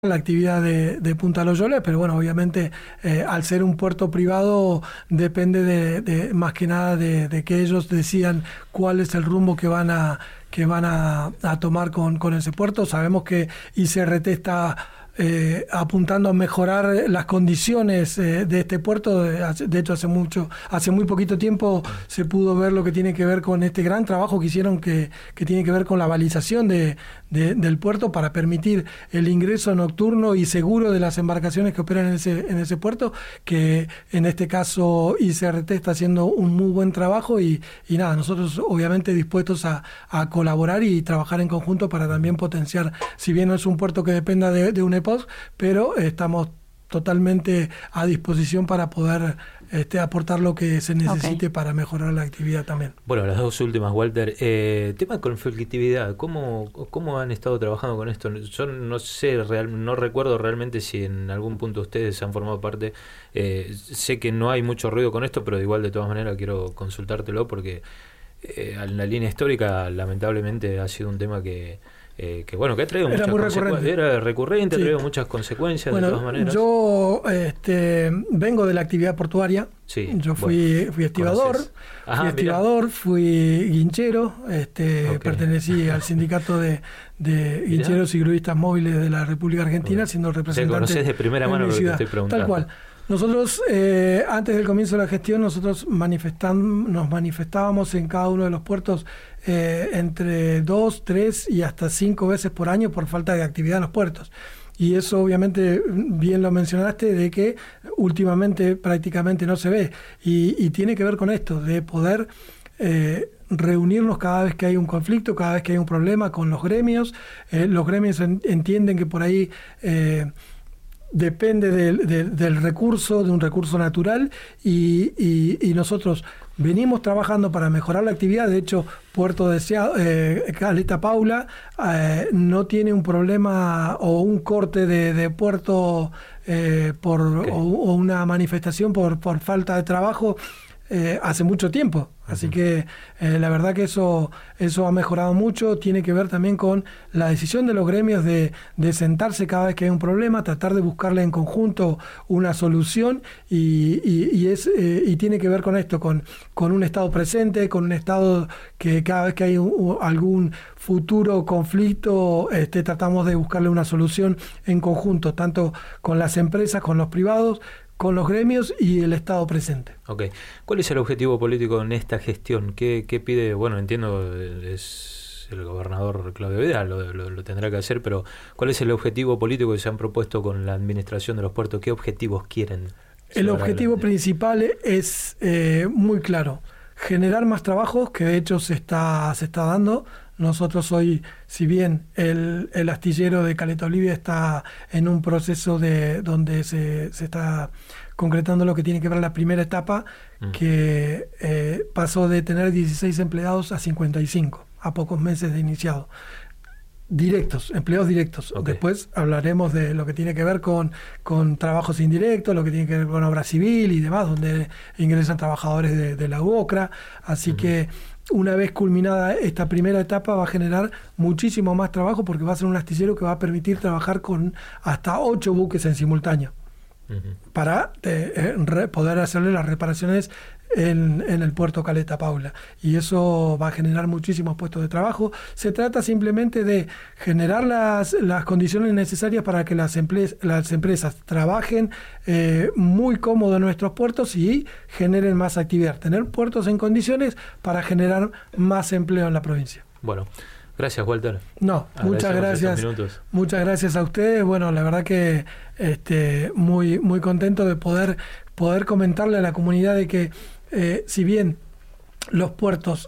la actividad de Punta Loyola, pero bueno, obviamente al ser un puerto privado depende más que nada de que ellos decidan cuál es el rumbo que van a tomar con ese puerto. Sabemos que ICRT está apuntando a mejorar las condiciones de este puerto. De hecho, hace muy poquito tiempo se pudo ver lo que tiene que ver con este gran trabajo que hicieron que tiene que ver con la balización del puerto para permitir el ingreso nocturno y seguro de las embarcaciones que operan en ese puerto, que en este caso ICRT está haciendo un muy buen trabajo y nada, nosotros obviamente dispuestos a colaborar y trabajar en conjunto para también potenciar, si bien no es un puerto que dependa de un EPOS, pero estamos totalmente a disposición para poder aportar lo que se necesite para mejorar la actividad también. Bueno, las dos últimas, Walter. Tema de conflictividad, ¿cómo han estado trabajando con esto? Yo no sé, no recuerdo realmente si en algún punto ustedes han formado parte. Sé que no hay mucho ruido con esto, pero igual de todas maneras quiero consultártelo porque en la línea histórica lamentablemente ha sido un tema que ha traído muchas consecuencias. Era recurrente, sí. Ha traído muchas consecuencias, bueno, de todas maneras. Yo vengo de la actividad portuaria. Sí, yo fui estibador, fui guinchero, okay. Pertenecí al sindicato de guincheros y gruistas móviles de la República Argentina, siendo el representante. Te conocés de primera mano lo que te estoy preguntando. Tal cual. Nosotros, antes del comienzo de la gestión, nosotros nos manifestábamos en cada uno de los puertos entre 2, 3 y hasta 5 veces por año por falta de actividad en los puertos. Y eso obviamente, bien lo mencionaste, de que últimamente prácticamente no se ve. Y tiene que ver con esto, de poder reunirnos cada vez que hay un conflicto, cada vez que hay un problema con los gremios. Los gremios entienden que por ahí depende del recurso, de un recurso natural, y nosotros venimos trabajando para mejorar la actividad. De hecho, Puerto Deseado, Caleta Paula, no tiene un problema o un corte de puerto okay. o una manifestación por falta de trabajo hace mucho tiempo. Así que la verdad que eso ha mejorado mucho. Tiene que ver también con la decisión de los gremios de sentarse cada vez que hay un problema, tratar de buscarle en conjunto una solución y tiene que ver con esto, con un Estado presente, con un Estado que cada vez que hay algún futuro conflicto tratamos de buscarle una solución en conjunto, tanto con las empresas, con los privados, con los gremios y el Estado presente. Okay. ¿Cuál es el objetivo político en esta gestión? ¿Qué pide? Bueno, entiendo, es el gobernador Claudio Vidal, lo tendrá que hacer, pero ¿cuál es el objetivo político que se han propuesto con la administración de los puertos? ¿Qué objetivos quieren? El objetivo principal es muy claro: generar más trabajos, que de hecho se está dando. Nosotros hoy, si bien el astillero de Caleta Olivia está en un proceso donde se está concretando lo que tiene que ver la primera etapa, que pasó de tener 16 empleados a 55, a pocos meses de iniciado. Empleados directos. Okay. Después hablaremos de lo que tiene que ver con trabajos indirectos, lo que tiene que ver con obra civil y demás, donde ingresan trabajadores de la UOCRA. Así que una vez culminada esta primera etapa va a generar muchísimo más trabajo, porque va a ser un astillero que va a permitir trabajar con hasta 8 buques en simultáneo para poder hacerle las reparaciones en el puerto Caleta Paula, y eso va a generar muchísimos puestos de trabajo. Se trata simplemente de generar las condiciones necesarias para que las empresas trabajen muy cómodo en nuestros puertos y generen más actividad, tener puertos en condiciones para generar más empleo en la provincia. Bueno, gracias, Walter. No, muchas gracias. Muchas gracias a ustedes. Bueno, la verdad que muy, muy contento de poder comentarle a la comunidad de que si bien los puertos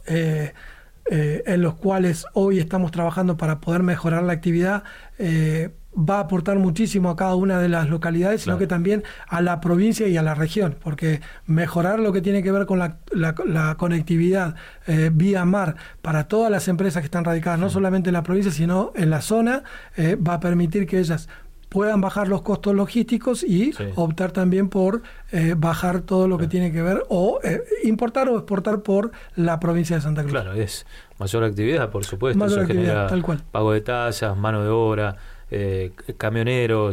en los cuales hoy estamos trabajando para poder mejorar la actividad va a aportar muchísimo a cada una de las localidades, sino que también a la provincia y a la región, porque mejorar lo que tiene que ver con la conectividad vía mar para todas las empresas que están radicadas no solamente en la provincia, sino en la zona, va a permitir que ellas puedan bajar los costos logísticos y optar también por bajar todo lo que tiene que ver o importar o exportar por la provincia de Santa Cruz. Claro, es mayor actividad, por supuesto. Mayor eso actividad, genera tal cual. Pago de tasas, mano de obra, camioneros,